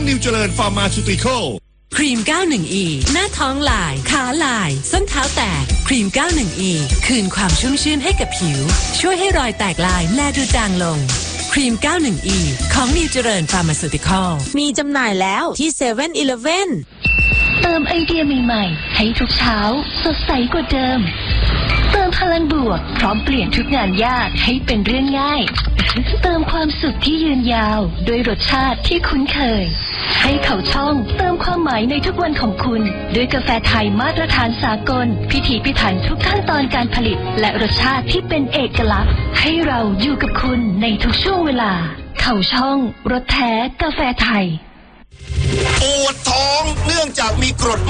นิวเจริญฟาร์มาซูติคอลครีม 91E หน้าท้องลายขาลายส้นเท้าแตกครีม 91E คืนความชุ่มชื่นให้กับผิวช่วยให้รอยแตกลายแลดูจางลงครีม 91E ของนิวเจริญฟาร์มาซูติคอลมีจำหน่ายแล้วที่ 7-Eleven เติมไอเดียใหม่ๆให้ทุกเช้าสดใสกว่าเดิมเติมพลังบวกพร้อมเปลี่ยนทุกงานยากให้เป็นเรื่องง่ายเติมความสุขที่ยืนยาวด้วยรสชาติที่คุ้นเคยให้เขาช่องเติมความหมายในทุกวันของคุณด้วยกาแฟไทยมาตรฐานสากลพิถีพิถันทุกขั้นตอนการผลิตและรสชาติที่เป็นเอกลักษณ์ให้เราอยู่กับคุณในทุกช่วงเวลาเขาช่องรสแท้กาแฟไทยปวดท้องเนื่องจากมีกรด